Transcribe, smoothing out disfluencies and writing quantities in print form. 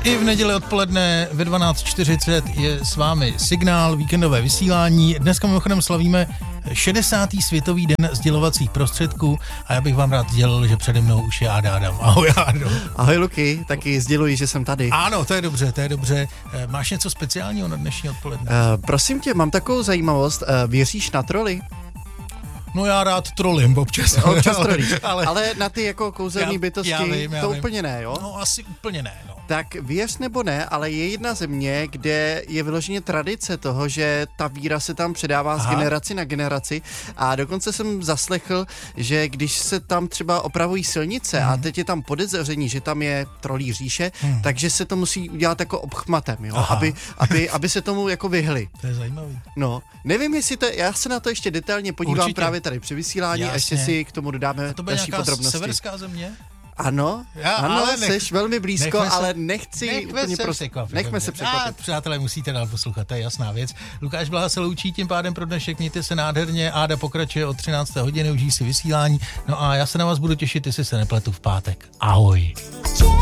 I v neděli odpoledne ve 12:40 je s vámi Signál, víkendové vysílání. Dneska mimochodem slavíme 60. světový den sdělovacích prostředků a já bych vám rád sdělil, že přede mnou už je Áda Adam. Ahoj, Ádo. Ahoj, Luky, taky sděluji, že jsem tady. Ano, to je dobře. Máš něco speciálního na dnešní odpoledne? Prosím tě, mám takovou zajímavost. Věříš na troly? No já rád trolím občas. Ale na ty jako kouzelní bytosti já vím. Úplně ne, jo? No asi úplně ne, no. Tak věř nebo ne, ale je jedna země, kde je vyloženě tradice toho, že ta víra se tam předává z generaci na generaci a dokonce jsem zaslechl, že když se tam třeba opravují silnice a teď je tam podezření, že tam je trolí říše, takže se to musí udělat jako obchmatem, jo? Aby se tomu jako vyhli. To je zajímavý. No, nevím, jestli to, já se na to ještě detailně podívám. Určitě. Právě tady při vysílání. Jasně. A ještě si k tomu dodáme další podrobnosti. Severská země? Ano, jsi velmi blízko, ale nechci úplně nechme se překvapit. Přátelé, musíte dál poslouchat, to je jasná věc. Lukáš Blaha se loučí tím pádem pro dnešek, mějte se nádherně, Áda pokračuje od 13. hodiny, užij si vysílání, no a já se na vás budu těšit, jestli se nepletu v pátek. Ahoj.